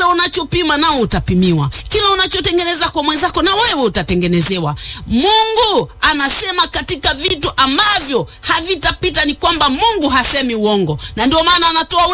kila unachopima nao utapimiwa, kila unachotengeneza kwa mwenzako na wewe utatengenezewa. Mungu anasema katika vitu ambavyo havitapita ni kwamba Mungu hasemi uongo, na ndio maana anatoa